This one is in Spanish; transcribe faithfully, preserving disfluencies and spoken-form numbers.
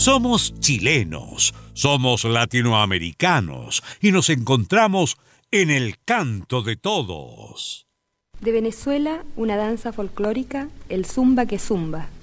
Somos chilenos, somos latinoamericanos y nos encontramos en el canto de todos. De Venezuela, una danza folclórica, el zumba que zumba.